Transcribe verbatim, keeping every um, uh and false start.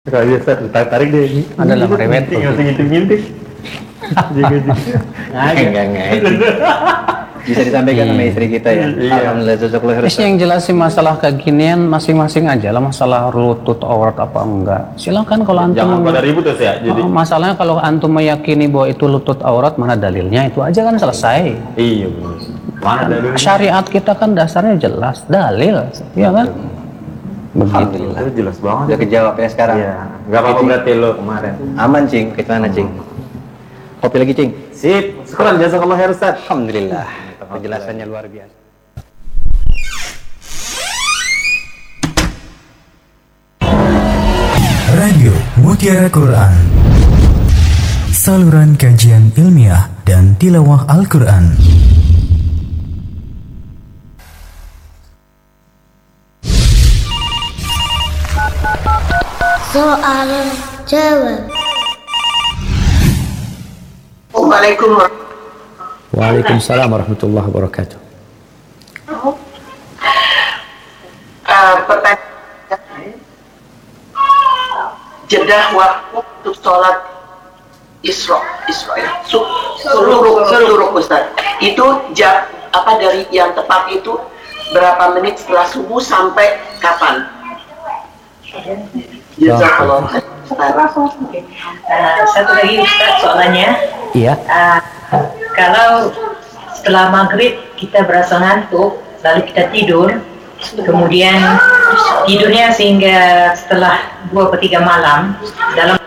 Kalau biasa tarik deh ini. Adalah merewet. Tinggal segitu-gitu. Enggak, enggak. Bisa disampaikan sama istri kita ya. Iya. Alhamdulillah cocok leher. Terus yang jelas sih masalah keginian masing-masing aja lah, masalah lutut aurat apa enggak. Silakan kalau antum Jangan pada ribut ya. Jadi Oh, masalahnya kalau antum meyakini bahwa itu lutut aurat, mana dalilnya, itu aja kan selesai. iya benar. Mana dalilnya? Syariat kita kan dasarnya jelas, dalil, ya kan? Begitu. Alhamdulillah. Itu jelas banget. Udah kejawab ya sekarang. Iya. Enggak apa-apa berarti lo kemarin. Aman, Cing. Ke mana, Cing? Kopi lagi, Cing. Sip. Sekarang jazakallah khair Ustaz. Alhamdulillah. Penjelasannya luar biasa. Radio Mutiara Quran, saluran kajian ilmiah dan tilawah Al-Quran. Soal jawab. Assalamualaikum. Waalaikumsalam warahmatullahi wabarakatuh. Uh, pertanyaan jedah waktu untuk sholat Isra, Isra ya, Su- seluruh seluruh Ustaz. Itu jam apa dari yang tepat itu berapa menit setelah subuh sampai kapan? Jazakallah khair. Uh, satu lagi Ustaz soalannya, Iya. uh, kalau setelah maghrib kita berasa ngantuk lalu kita tidur, kemudian tidurnya sehingga setelah dua atau tiga malam dalam